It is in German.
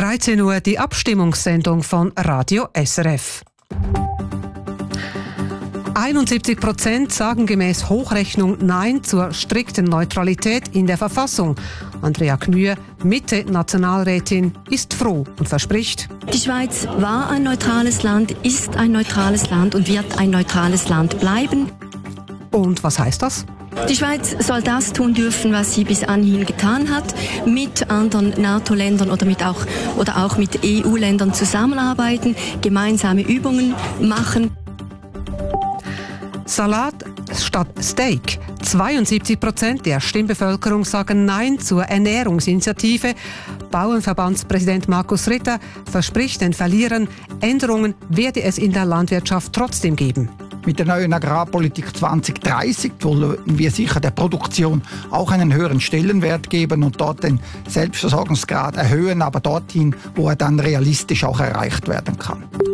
13 Uhr die Abstimmungssendung von Radio SRF. 71% sagen gemäß Hochrechnung Nein zur strikten Neutralität in der Verfassung. Andrea Knühe, Mitte-Nationalrätin, ist froh und verspricht: Die Schweiz war ein neutrales Land, ist ein neutrales Land und wird ein neutrales Land bleiben. Und was heißt das? Die Schweiz soll das tun dürfen, was sie bis anhin getan hat, mit anderen NATO-Ländern oder auch mit EU-Ländern zusammenarbeiten, gemeinsame Übungen machen. Salat statt Steak. 72% der Stimmbevölkerung sagen Nein zur Ernährungsinitiative. Bauernverbandspräsident Markus Ritter verspricht den Verlierern, Änderungen werde es in der Landwirtschaft trotzdem geben. Mit der neuen Agrarpolitik 2030 wollen wir sicher der Produktion auch einen höheren Stellenwert geben und dort den Selbstversorgungsgrad erhöhen, aber dorthin, wo er dann realistisch auch erreicht werden kann.